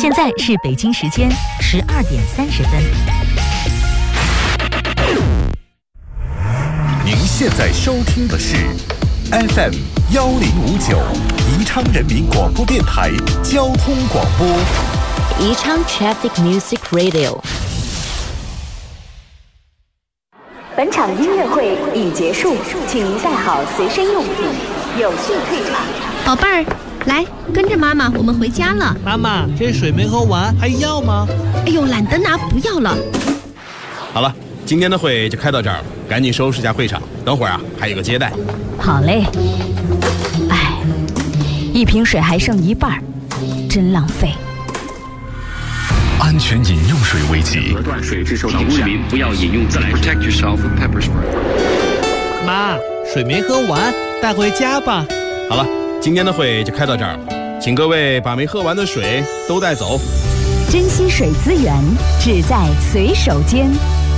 现在是北京时间12:30。 您现在收听的是 FM 1059宜昌人民广播电台交通广播。 宜昌 Traffic Music Radio。 本场音乐会已结束，请您带好随身用品，有序退场。 宝贝儿，来跟着妈妈，我们回家了。 妈妈，这水没喝完，还要吗？ 哎呦，懒得拿，不要了。 好了，今天的会就开到这儿了，赶紧收拾下会场，等会儿啊还有个接待。 好嘞。哎，一瓶水还剩一半，真浪费。 安全饮用水危机， 断水致受提醒市民不要饮用自来水。Protect yourself with pepper spray。 妈，水没喝完，带回家吧。 好了，今天的会就开到这儿了，请各位把没喝完的水都带走。 珍惜水资源，只在随手间。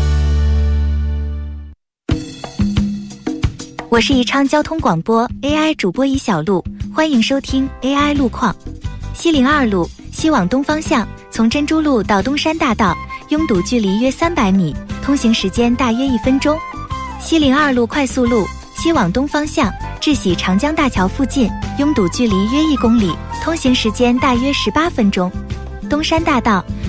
我是宜昌交通广播 AI 主播尹小璐，欢迎收听 AI 路况。西02路西往东方向，从珍珠路到东山大道，拥堵距离约300米，通行时间大约1分钟。西02路快速路西往东方向，至喜长江大桥附近，拥堵距离约1公里，通行时间大约18分钟。东山大道